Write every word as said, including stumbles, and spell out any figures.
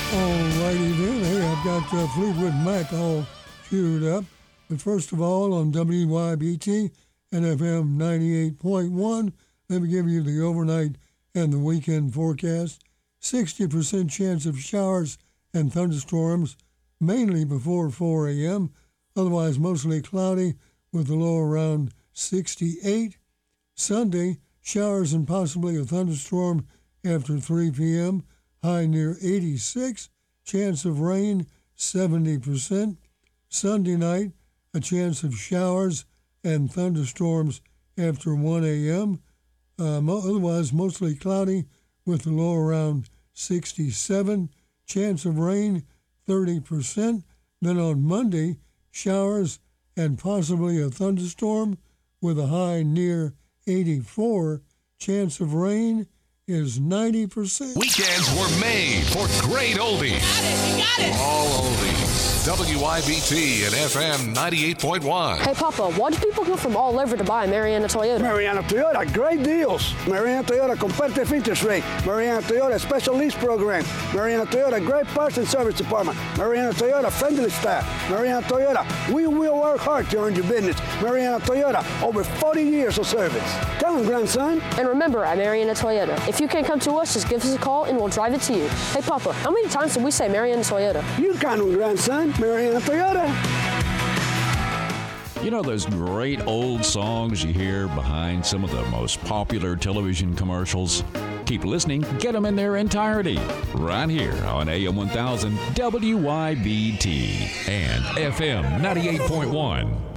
Alrighty then. Hey, I've got uh, Fleetwood Mac all queued up. But first of all, on W Y B T and F M ninety-eight point one, let me give you the overnight and the weekend forecast. sixty percent chance of showers and thunderstorms, mainly before four a.m., otherwise mostly cloudy with a low around sixty-eight. Sunday, showers and possibly a thunderstorm after three p.m., high near eighty-six. Chance of rain, seventy percent. Sunday night, a chance of showers and thunderstorms after one a.m., uh, mo- otherwise mostly cloudy with a low around sixty-seven. Chance of rain, thirty percent. Then on Monday, showers and possibly a thunderstorm with a high near eighty-four. Chance of rain is ninety percent. Weekends were made for great oldies. Got it, you got it. All oldies. W I B T and F M ninety-eight point one. Hey, Papa, why do people come from all over to buy Mariana Toyota? Mariana Toyota, great deals. Mariana Toyota, competitive features rate. Mariana Toyota, special lease program. Mariana Toyota, great parts and service department. Mariana Toyota, friendly staff. Mariana Toyota, we will work hard to earn your business. Mariana Toyota, over forty years of service. Come on, grandson. And remember, at Mariana Toyota, if you can't come to us, just give us a call and we'll drive it to you. Hey, Papa, how many times did we say Mariana Toyota? You kind of grandson, Mariana Toyota. You know those great old songs you hear behind some of the most popular television commercials? Keep listening, get them in their entirety, right here on A M one thousand W Y B T and F M ninety-eight point one.